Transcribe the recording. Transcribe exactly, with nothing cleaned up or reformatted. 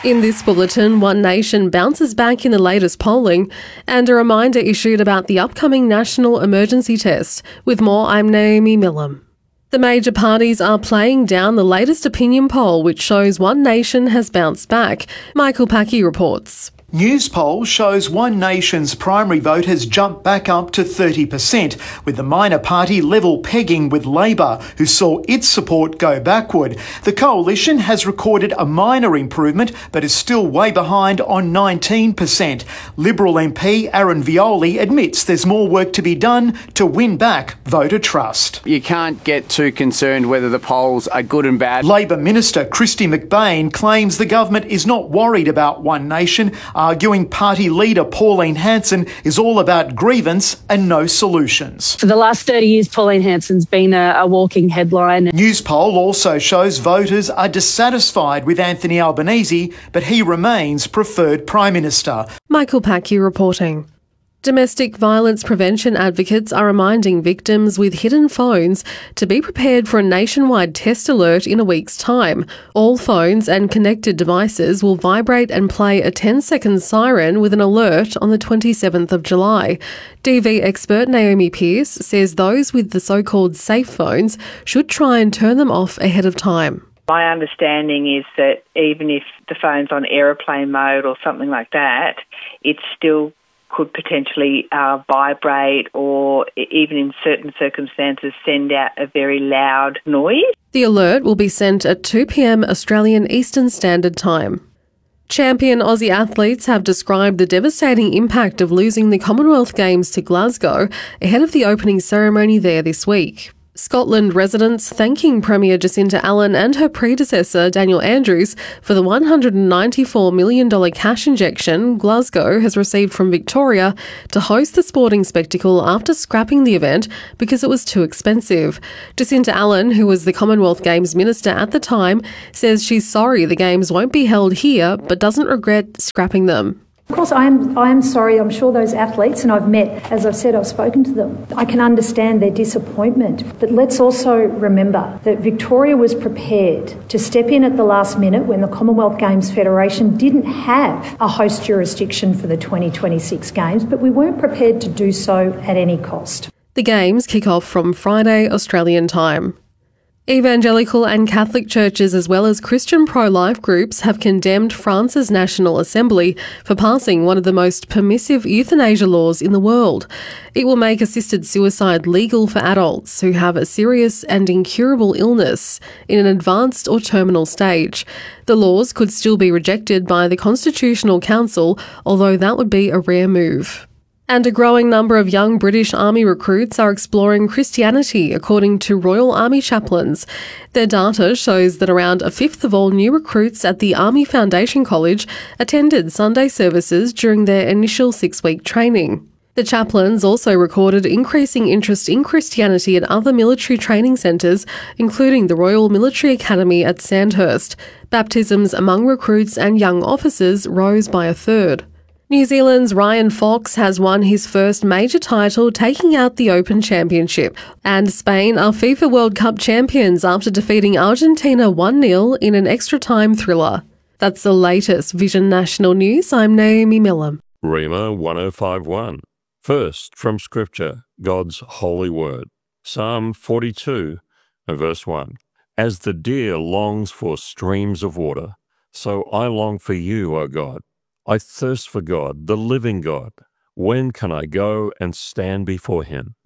In this bulletin, One Nation bounces back in the latest polling and a reminder issued about the upcoming national emergency test. With more, I'm Naomi Millam. The major parties are playing down the latest opinion poll, which shows One Nation has bounced back. Michael Packy reports. Newspoll shows One Nation's primary vote has jumped back up to thirty percent, with the minor party level pegging with Labor, who saw its support go backward. The coalition has recorded a minor improvement, but is still way behind on nineteen percent. Liberal M P Aaron Violi admits there's more work to be done to win back voter trust. You can't get too concerned whether the polls are good and bad. Labor Minister Kristy McBain claims the government is not worried about One Nation, arguing party leader Pauline Hanson is all about grievance and no solutions. For the last thirty years, Pauline Hanson's been a, a walking headline. Newspoll also shows voters are dissatisfied with Anthony Albanese, but he remains preferred Prime Minister. Michael Packy reporting. Domestic violence prevention advocates are reminding victims with hidden phones to be prepared for a nationwide test alert in a week's time. All phones and connected devices will vibrate and play a ten-second siren with an alert on the twenty-seventh of July. D V expert Naomi Pearce says those with the so-called safe phones should try and turn them off ahead of time. My understanding is that even if the phone's on aeroplane mode or something like that, it's still could potentially uh, vibrate or even in certain circumstances send out a very loud noise. The alert will be sent at two p.m. Australian Eastern Standard Time. Champion Aussie athletes have described the devastating impact of losing the Commonwealth Games to Glasgow ahead of the opening ceremony there this week. Scotland residents thanking Premier Jacinta Allen and her predecessor Daniel Andrews for the one hundred ninety-four million dollars cash injection Glasgow has received from Victoria to host the sporting spectacle after scrapping the event because it was too expensive. Jacinta Allen, who was the Commonwealth Games minister at the time, says she's sorry the Games won't be held here but doesn't regret scrapping them. Of course, I am, I am sorry. I'm sure those athletes, and I've met, as I've said, I've spoken to them. I can understand their disappointment. But let's also remember that Victoria was prepared to step in at the last minute when the Commonwealth Games Federation didn't have a host jurisdiction for the twenty twenty-six Games, but we weren't prepared to do so at any cost. The Games kick off from Friday, Australian time. Evangelical and Catholic churches as well as Christian pro-life groups have condemned France's National Assembly for passing one of the most permissive euthanasia laws in the world. It will make assisted suicide legal for adults who have a serious and incurable illness in an advanced or terminal stage. The laws could still be rejected by the Constitutional Council, although that would be a rare move. And a growing number of young British Army recruits are exploring Christianity, according to Royal Army chaplains. Their data shows that around a fifth of all new recruits at the Army Foundation College attended Sunday services during their initial six-week training. The chaplains also recorded increasing interest in Christianity at other military training centres, including the Royal Military Academy at Sandhurst. Baptisms among recruits and young officers rose by a third. New Zealand's Ryan Fox has won his first major title, taking out the Open Championship. And Spain are FIFA World Cup champions after defeating Argentina one nil in an extra-time thriller. That's the latest Vision National News. I'm Naomi Millam. Rhema one oh five one. First, from Scripture, God's holy word. Psalm forty-two, verse one. As the deer longs for streams of water, so I long for you, O God. I thirst for God, the living God. When can I go and stand before him?